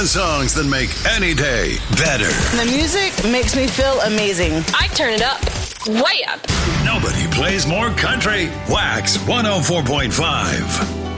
million songs that make any day better. The music makes me feel amazing. I turn it up. Way up. Nobody plays more country. Wax 104.5.